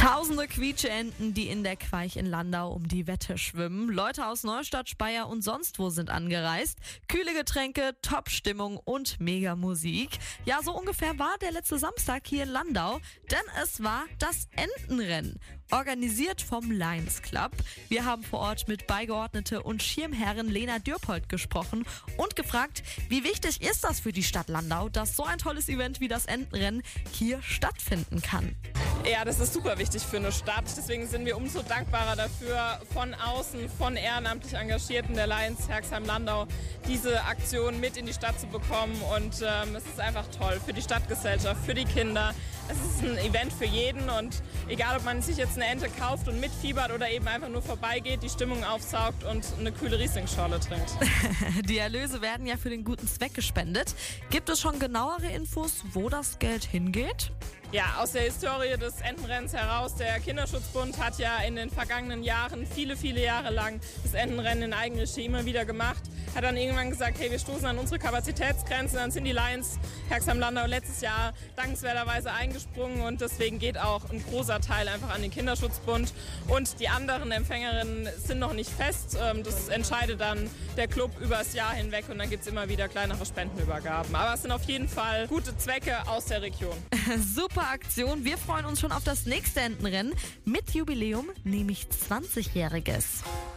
Tausende Quietscheenten, die in der Queich in Landau um die Wette schwimmen. Leute aus Neustadt, Speyer und sonst wo sind angereist. Kühle Getränke, Top-Stimmung und Mega-Musik. Ja, so ungefähr war der letzte Samstag hier in Landau, denn es war das Entenrennen. Organisiert vom Lions Club. Wir haben vor Ort mit Beigeordnete und Schirmherrin Lena Dürpold gesprochen und gefragt, wie wichtig ist das für die Stadt Landau, dass so ein tolles Event wie das Entenrennen hier stattfinden kann. Ja, das ist super wichtig für eine Stadt. Deswegen sind wir umso dankbarer dafür, von außen, von ehrenamtlich Engagierten der Lions Herxheim-Landau diese Aktion mit in die Stadt zu bekommen. Und es ist einfach toll für die Stadtgesellschaft, für die Kinder. Es ist ein Event für jeden und egal, ob man sich jetzt eine Ente kauft und mitfiebert oder eben einfach nur vorbeigeht, die Stimmung aufsaugt und eine kühle Riesling-Schorle trinkt. Die Erlöse werden ja für den guten Zweck gespendet. Gibt es schon genauere Infos, wo das Geld hingeht? Ja, aus der Historie des Entenrennens heraus, der Kinderschutzbund hat ja in den vergangenen Jahren, viele Jahre lang, das Entenrennen in Eigenregie immer wieder gemacht. Hat dann irgendwann gesagt, hey, wir stoßen an unsere Kapazitätsgrenzen. Dann sind die Lions Herxheim-Landau letztes Jahr dankenswerterweise eingesprungen und deswegen geht auch ein großer Teil einfach an den Kinderschutzbund. Und die anderen Empfängerinnen sind noch nicht fest. Das entscheidet dann der Club übers Jahr hinweg und dann gibt es immer wieder kleinere Spendenübergaben. Aber es sind auf jeden Fall gute Zwecke aus der Region. Super Aktion. Wir freuen uns schon auf das nächste Entenrennen mit Jubiläum, nämlich 20-jähriges.